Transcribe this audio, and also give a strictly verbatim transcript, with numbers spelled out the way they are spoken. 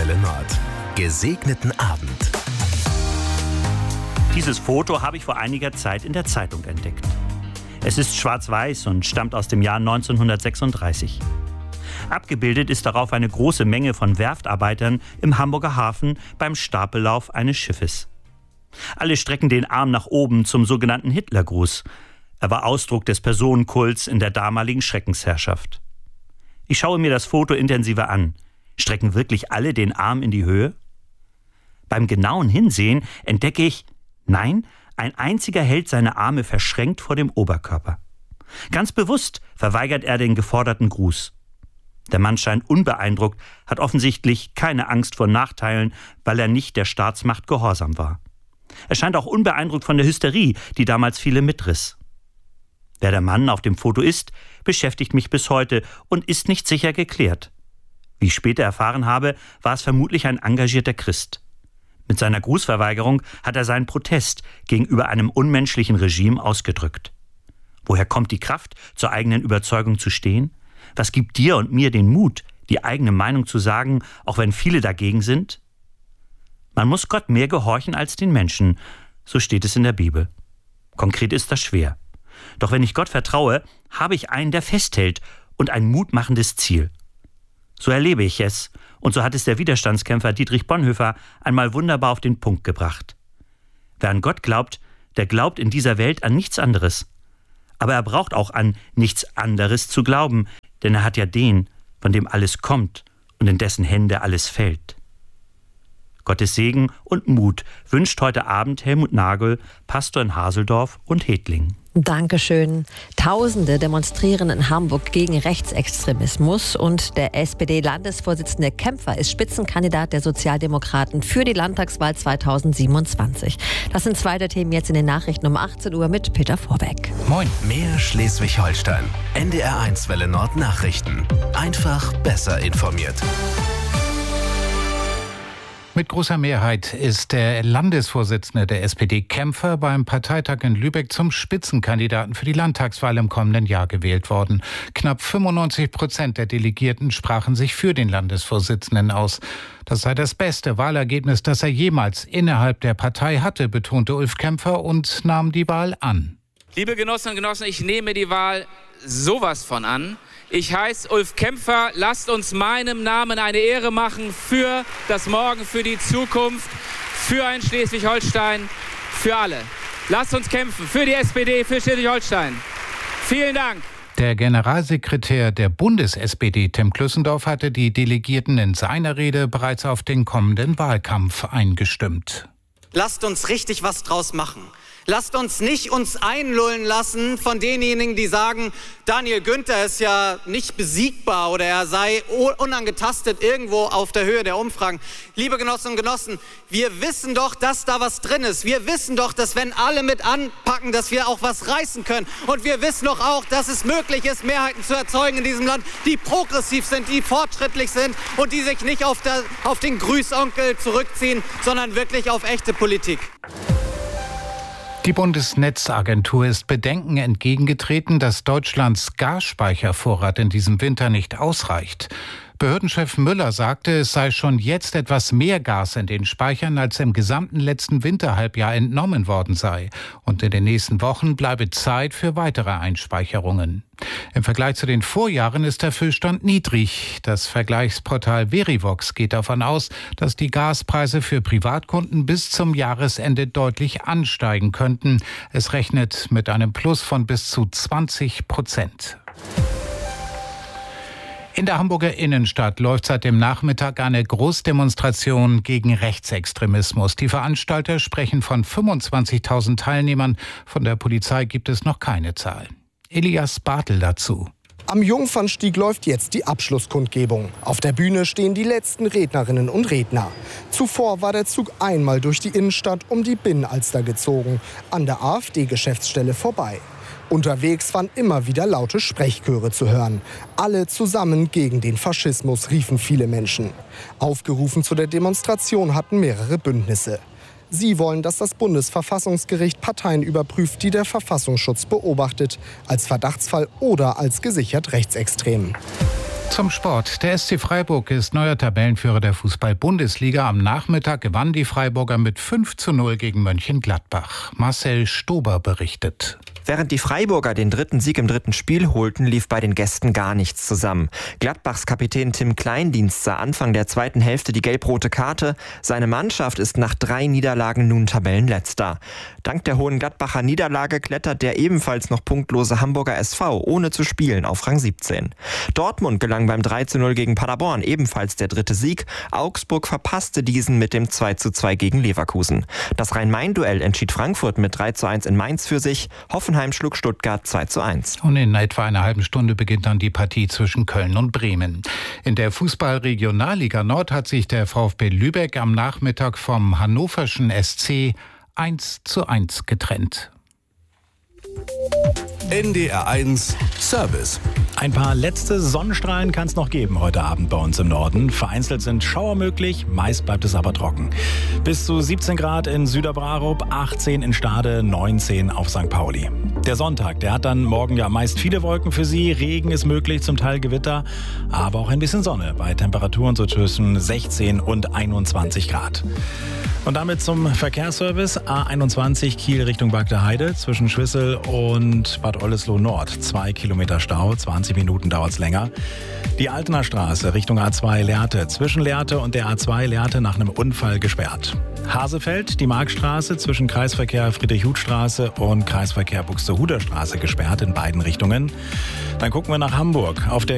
Welle Nord. Gesegneten Abend. Dieses Foto habe ich vor einiger Zeit in der Zeitung entdeckt. Es ist schwarz-weiß und stammt aus dem Jahr neunzehnhundertsechsunddreißig. Abgebildet ist darauf eine große Menge von Werftarbeitern im Hamburger Hafen beim Stapellauf eines Schiffes. Alle strecken den Arm nach oben zum sogenannten Hitlergruß. Er war Ausdruck des Personenkults in der damaligen Schreckensherrschaft. Ich schaue mir das Foto intensiver an. Strecken wirklich alle den Arm in die Höhe? Beim genauen Hinsehen entdecke ich, nein, ein einziger hält seine Arme verschränkt vor dem Oberkörper. Ganz bewusst verweigert er den geforderten Gruß. Der Mann scheint unbeeindruckt, hat offensichtlich keine Angst vor Nachteilen, weil er nicht der Staatsmacht gehorsam war. Er scheint auch unbeeindruckt von der Hysterie, die damals viele mitriss. Wer der Mann auf dem Foto ist, beschäftigt mich bis heute und ist nicht sicher geklärt. Wie ich später erfahren habe, war es vermutlich ein engagierter Christ. Mit seiner Grußverweigerung hat er seinen Protest gegenüber einem unmenschlichen Regime ausgedrückt. Woher kommt die Kraft, zur eigenen Überzeugung zu stehen? Was gibt dir und mir den Mut, die eigene Meinung zu sagen, auch wenn viele dagegen sind? Man muss Gott mehr gehorchen als den Menschen, so steht es in der Bibel. Konkret ist das schwer. Doch wenn ich Gott vertraue, habe ich einen, der festhält und ein mutmachendes Ziel. So erlebe ich es, und so hat es der Widerstandskämpfer Dietrich Bonhoeffer einmal wunderbar auf den Punkt gebracht. Wer an Gott glaubt, der glaubt in dieser Welt an nichts anderes. Aber er braucht auch an nichts anderes zu glauben, denn er hat ja den, von dem alles kommt und in dessen Hände alles fällt. Gottes Segen und Mut wünscht heute Abend Helmut Nagel, Pastor in Haseldorf und Hedlingen. Dankeschön. Tausende demonstrieren in Hamburg gegen Rechtsextremismus und der S P D-Landesvorsitzende Kämpfer ist Spitzenkandidat der Sozialdemokraten für die Landtagswahl zweitausendsiebenundzwanzig. Das sind zwei der Themen jetzt in den Nachrichten um achtzehn Uhr mit Peter Vorbeck. Moin. Mehr Schleswig-Holstein. N D R eins Welle Nord Nachrichten. Einfach besser informiert. Mit großer Mehrheit ist der Landesvorsitzende der S P D Kämpfer beim Parteitag in Lübeck zum Spitzenkandidaten für die Landtagswahl im kommenden Jahr gewählt worden. Knapp fünfundneunzig Prozent der Delegierten sprachen sich für den Landesvorsitzenden aus. Das sei das beste Wahlergebnis, das er jemals innerhalb der Partei hatte, betonte Ulf Kämpfer und nahm die Wahl an. Liebe Genossinnen und Genossen, ich nehme die Wahl sowas von an. Ich heiße Ulf Kämpfer, lasst uns meinem Namen eine Ehre machen für das Morgen, für die Zukunft, für ein Schleswig-Holstein, für alle. Lasst uns kämpfen, für die S P D, für Schleswig-Holstein. Vielen Dank. Der Generalsekretär der Bundes-S P D, Tim Klüssendorf, hatte die Delegierten in seiner Rede bereits auf den kommenden Wahlkampf eingestimmt. Lasst uns richtig was draus machen. Lasst uns nicht uns einlullen lassen von denjenigen, die sagen, Daniel Günther ist ja nicht besiegbar oder er sei unangetastet irgendwo auf der Höhe der Umfragen. Liebe Genossinnen und Genossen, wir wissen doch, dass da was drin ist. Wir wissen doch, dass wenn alle mit anpacken, dass wir auch was reißen können. Und wir wissen doch auch, dass es möglich ist, Mehrheiten zu erzeugen in diesem Land, die progressiv sind, die fortschrittlich sind und die sich nicht auf, der, auf den Grüßonkel zurückziehen, sondern wirklich auf echte Politik. Die Bundesnetzagentur ist Bedenken entgegengetreten, dass Deutschlands Gasspeichervorrat in diesem Winter nicht ausreicht. Behördenchef Müller sagte, es sei schon jetzt etwas mehr Gas in den Speichern, als im gesamten letzten Winterhalbjahr entnommen worden sei. Und in den nächsten Wochen bleibe Zeit für weitere Einspeicherungen. Im Vergleich zu den Vorjahren ist der Füllstand niedrig. Das Vergleichsportal Verivox geht davon aus, dass die Gaspreise für Privatkunden bis zum Jahresende deutlich ansteigen könnten. Es rechnet mit einem Plus von bis zu zwanzig Prozent. In der Hamburger Innenstadt läuft seit dem Nachmittag eine Großdemonstration gegen Rechtsextremismus. Die Veranstalter sprechen von fünfundzwanzigtausend Teilnehmern. Von der Polizei gibt es noch keine Zahl. Elias Bartel dazu. Am Jungfernstieg läuft jetzt die Abschlusskundgebung. Auf der Bühne stehen die letzten Rednerinnen und Redner. Zuvor war der Zug einmal durch die Innenstadt um die Binnenalster gezogen, an der AfD-Geschäftsstelle vorbei. Unterwegs waren immer wieder laute Sprechchöre zu hören. Alle zusammen gegen den Faschismus, riefen viele Menschen. Aufgerufen zu der Demonstration hatten mehrere Bündnisse. Sie wollen, dass das Bundesverfassungsgericht Parteien überprüft, die der Verfassungsschutz beobachtet, als Verdachtsfall oder als gesichert rechtsextrem. Zum Sport. Der S C Freiburg ist neuer Tabellenführer der Fußball-Bundesliga. Am Nachmittag gewannen die Freiburger mit fünf zu null gegen Mönchengladbach. Marcel Stober berichtet. Während die Freiburger den dritten Sieg im dritten Spiel holten, lief bei den Gästen gar nichts zusammen. Gladbachs Kapitän Tim Kleindienst sah Anfang der zweiten Hälfte die gelb-rote Karte. Seine Mannschaft ist nach drei Niederlagen nun Tabellenletzter. Dank der hohen Gladbacher Niederlage klettert der ebenfalls noch punktlose Hamburger S V ohne zu spielen auf Rang siebzehn. Dortmund gelang beim drei zu null gegen Paderborn ebenfalls der dritte Sieg. Augsburg verpasste diesen mit dem zwei zu zwei gegen Leverkusen. Das Rhein-Main-Duell entschied Frankfurt mit drei zu eins in Mainz für sich. Hoffenheim schlug Stuttgart zwei zu eins. Und in etwa einer halben Stunde beginnt dann die Partie zwischen Köln und Bremen. In der Fußball-Regionalliga Nord hat sich der VfB Lübeck am Nachmittag vom hannoverschen S C eins zu eins getrennt. N D R eins Service. Ein paar letzte Sonnenstrahlen kann es noch geben heute Abend bei uns im Norden. Vereinzelt sind Schauer möglich, meist bleibt es aber trocken. Bis zu siebzehn Grad in Süderbrarup, achtzehn in Stade, neunzehn auf Sankt Pauli. Der Sonntag, der hat dann morgen ja meist viele Wolken für Sie. Regen ist möglich, zum Teil Gewitter, aber auch ein bisschen Sonne bei Temperaturen so zwischen sechzehn und einundzwanzig Grad. Und damit zum Verkehrsservice. A einundzwanzig Kiel Richtung Bagdeheide zwischen Schwissel und Bad Oldesloe Nord. Zwei Kilometer Stau, zwanzig Minuten dauert es länger. Die Altener Straße Richtung A zwei Lehrte. Zwischen Lehrte und der A zwei Lehrte nach einem Unfall gesperrt. Hasefeld, die Markstraße zwischen Kreisverkehr Friedrich-Huth-Straße und Kreisverkehr Buxtehuder Straße gesperrt in beiden Richtungen. Dann gucken wir nach Hamburg. Auf der